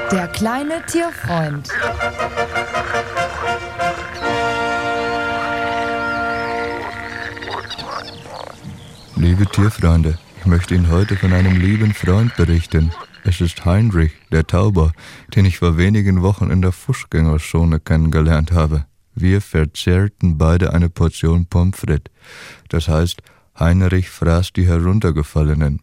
Der kleine Tierfreund. Liebe Tierfreunde, ich möchte Ihnen heute von einem lieben Freund berichten. Es ist Heinrich, der Tauber, den ich vor wenigen Wochen in der Fußgängerzone kennengelernt habe. Wir verzehrten beide eine Portion Pommes frites. Das heißt, Heinrich fraß die heruntergefallenen.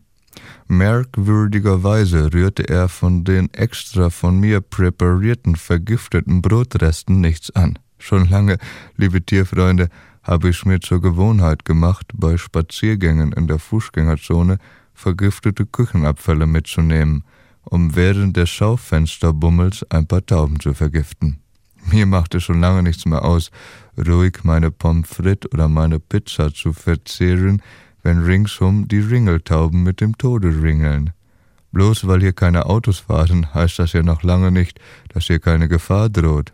Merkwürdigerweise rührte er von den extra von mir präparierten vergifteten Brotresten nichts an. Schon lange, liebe Tierfreunde, habe ich es mir zur Gewohnheit gemacht, bei Spaziergängen in der Fußgängerzone vergiftete Küchenabfälle mitzunehmen, um während des Schaufensterbummels ein paar Tauben zu vergiften. Mir macht es schon lange nichts mehr aus, ruhig meine Pommes frites oder meine Pizza zu verzehren, wenn ringsum die Ringeltauben mit dem Tode ringeln. Bloß weil hier keine Autos fahren, heißt das ja noch lange nicht, dass hier keine Gefahr droht.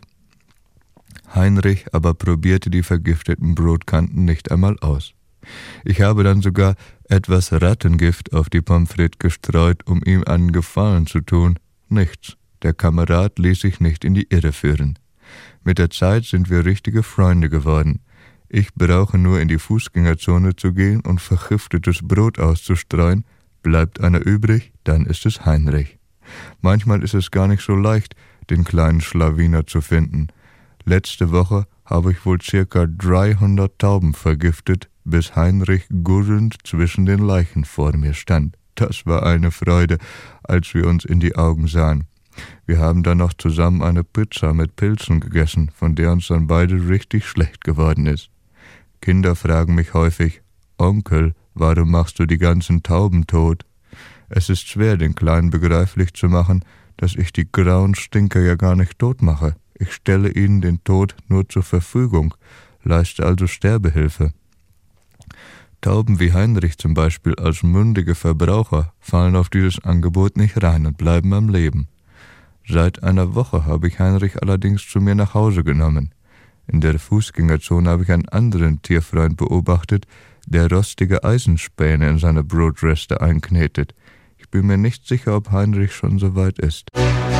Heinrich aber probierte die vergifteten Brotkanten nicht einmal aus. Ich habe dann sogar etwas Rattengift auf die Pommes frites gestreut, um ihm einen Gefallen zu tun. Nichts. Der Kamerad ließ sich nicht in die Irre führen. Mit der Zeit sind wir richtige Freunde geworden. Ich brauche nur in die Fußgängerzone zu gehen und vergiftetes Brot auszustreuen. Bleibt einer übrig, dann ist es Heinrich. Manchmal ist es gar nicht so leicht, den kleinen Schlawiner zu finden. Letzte Woche habe ich wohl ca. 300 Tauben vergiftet, bis Heinrich gurrend zwischen den Leichen vor mir stand. Das war eine Freude, als wir uns in die Augen sahen. Wir haben dann noch zusammen eine Pizza mit Pilzen gegessen, von der uns dann beide richtig schlecht geworden ist. Kinder fragen mich häufig, Onkel, warum machst du die ganzen Tauben tot? Es ist schwer, den Kleinen begreiflich zu machen, dass ich die grauen Stinker ja gar nicht tot mache. Ich stelle ihnen den Tod nur zur Verfügung, leiste also Sterbehilfe. Tauben wie Heinrich zum Beispiel als mündige Verbraucher fallen auf dieses Angebot nicht rein und bleiben am Leben. Seit einer Woche habe ich Heinrich allerdings zu mir nach Hause genommen. In der Fußgängerzone habe ich einen anderen Tierfreund beobachtet, der rostige Eisenspäne in seine Brotreste einknetet. Ich bin mir nicht sicher, ob Heinrich schon so weit ist.